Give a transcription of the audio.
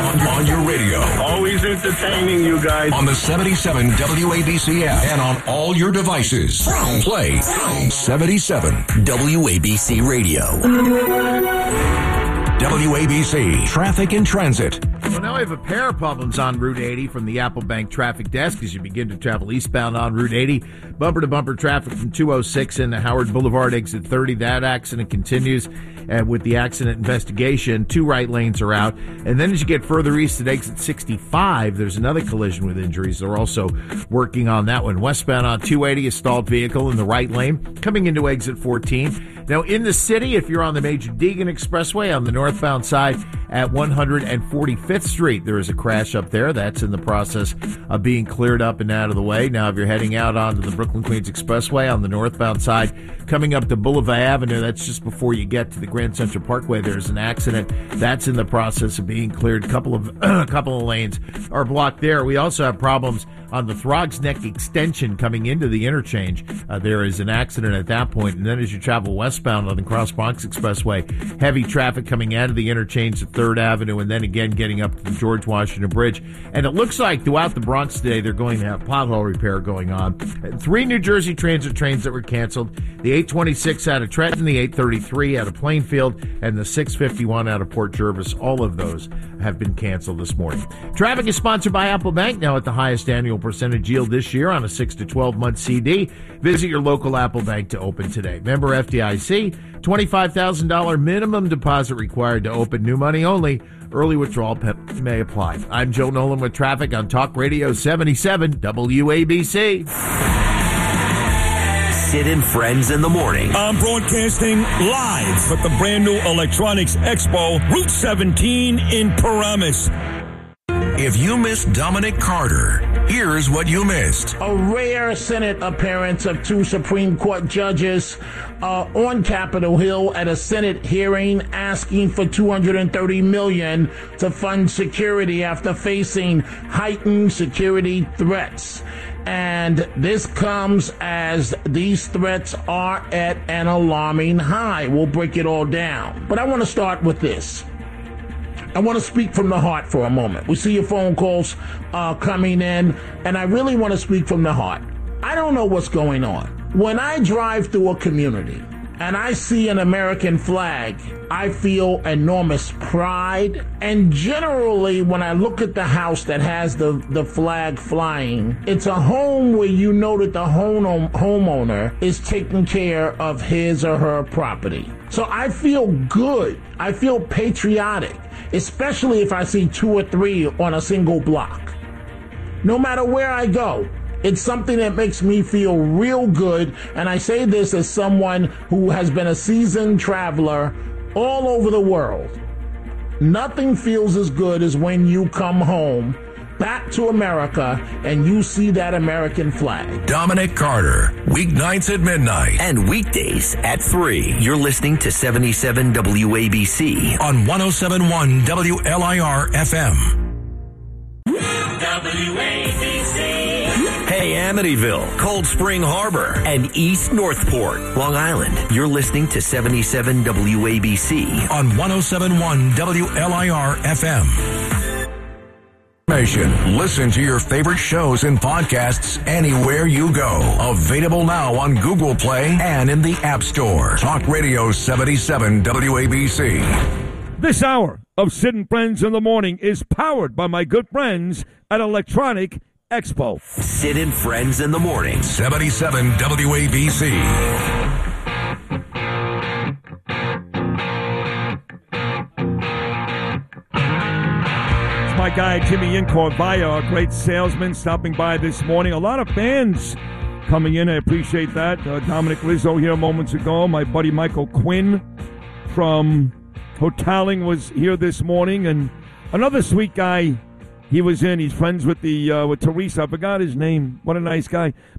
On your radio. Always entertaining, you guys. On the 77 WABC app and on all your devices. Play 77 WABC Radio. WABC Traffic and Transit. Well, now we have a pair of problems on Route 80 from the Apple Bank traffic desk as you begin to travel eastbound on Route 80. Bumper-to-bumper traffic from 206 into Howard Boulevard, exit 30. That accident continues with the accident investigation. 2 right lanes are out. And then as you get further east at exit 65, there's another collision with injuries. They're also working on that one. Westbound on 280, a stalled vehicle in the right lane coming into exit 14. Now, in the city, if you're on the Major Deegan Expressway on the northbound side at 145th Street, there is a crash up there. That's in the process of being cleared up and out of the way. Now, if you're heading out onto the Brooklyn-Queens Expressway on the northbound side, coming up to Boulevard Avenue, that's just before you get to the Grand Central Parkway, there's an accident. That's in the process of being cleared. A couple of lanes are blocked there. We also have problems on the Throgs Neck extension coming into the interchange. There is an accident at that point. And then as you travel westbound on the Cross Bronx Expressway, heavy traffic coming out of the interchange at 3rd Avenue and then again getting up to the George Washington Bridge. And it looks like throughout the Bronx today, they're going to have pothole repair going on. 3 New Jersey Transit trains that were canceled. The 826 out of Trenton, the 833 out of Plainfield, and the 651 out of Port Jervis. All of those have been canceled this morning. Traffic is sponsored by Apple Bank, now at the highest annual percentage yield this year on a 6 to 12-month CD. Visit your local Apple Bank to open today. Member FDIC, $25,000 minimum deposit required to open, new money only. Early withdrawal may apply. I'm Joe Nolan with traffic on Talk Radio 77 WABC. Sid and Friends in the Morning. I'm broadcasting live at the brand new Electronics Expo, Route 17 in Paramus. If you missed Dominic Carter, here's what you missed. A rare Senate appearance of 2 Supreme Court judges on Capitol Hill at a Senate hearing asking for $230 million to fund security after facing heightened security threats. And this comes as these threats are at an alarming high. We'll break it all down. But I want to start with this. I want to speak from the heart for a moment. We see your phone calls coming in, and I really want to speak from the heart. I don't know what's going on. When I drive through a community and I see an American flag, I feel enormous pride. And generally, when I look at the house that has the flag flying, it's a home where you know that the homeowner is taking care of his or her property. So I feel good. I feel patriotic, especially if I see 2 or 3 on a single block. No matter where I go, it's something that makes me feel real good, and I say this as someone who has been a seasoned traveler all over the world. Nothing feels as good as when you come home, back to America, and you see that American flag. Dominic Carter, weeknights at midnight. And weekdays at 3. You're listening to 77 WABC. On 107.1 WLIR FM. WABC. Hey, Amityville, Cold Spring Harbor, and East Northport, Long Island. You're listening to 77 WABC. On 107.1 WLIR FM. Listen to your favorite shows and podcasts anywhere you go. Available now on Google Play and in the App Store. Talk Radio 77 WABC. This hour of Sid and Friends in the Morning is powered by my good friends at Electronic Expo. Sid and Friends in the Morning. 77 WABC. My guy Jimmy Incorvaya, a great salesman, stopping by this morning. A lot of fans coming in. I appreciate that. Dominic Lizzo here moments ago. My buddy Michael Quinn from Hoteling was here this morning, and another sweet guy. He was in. He's friends with with Teresa. I forgot his name. What a nice guy.